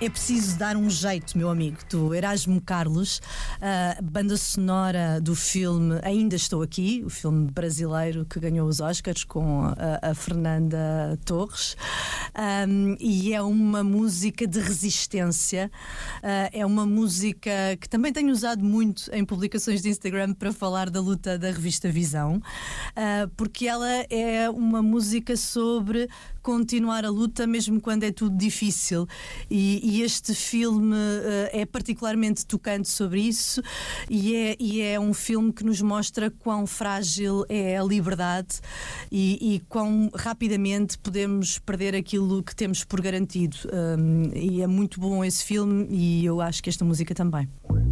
É preciso dar um jeito, meu amigo, do Erasmo Carlos, a banda sonora do filme Ainda Estou Aqui, o filme brasileiro que ganhou os Oscars com a Fernanda Torres, e é uma música de resistência, é uma música que também tenho usado muito em publicações de Instagram para falar da luta da revista Visão, porque ela é uma música sobre continuar a luta mesmo quando é tudo difícil, e este filme é particularmente tocante sobre isso, e é um filme que nos mostra quão frágil é a liberdade e quão rapidamente podemos perder aquilo que temos por garantido, e é muito bom esse filme, e eu acho que esta música também.